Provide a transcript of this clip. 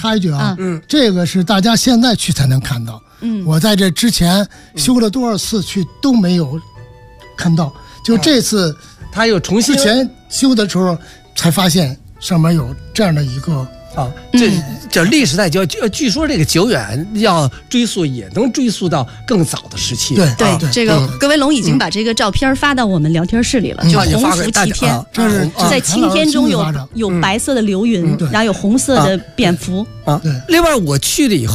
插一句啊，这个是大家现在去才能看到。我在这之前修了多少次去都没有看到，就这次他又重新之前修的时候才发现上面有这样的一个。 这叫历史太久，据说这个久远要追溯，也能追溯到更早的时期。 对， 这个葛维龙已经把这个照片发到我们聊天室里了，就鸿福齐天， 这是在青天中有白色的流云，然后有红色的蝙蝠。 另外我去了以后。